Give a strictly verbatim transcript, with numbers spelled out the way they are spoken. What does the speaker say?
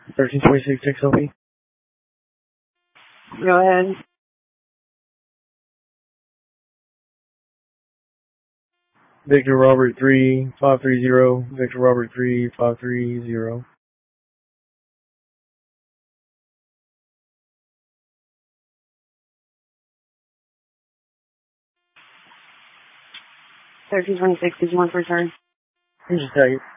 thirteen twenty-six X L P. Go ahead. Victor Robert three five three zero. Victor Robert three five three zero. thirteen twenty-six, did you want to return? Just a second.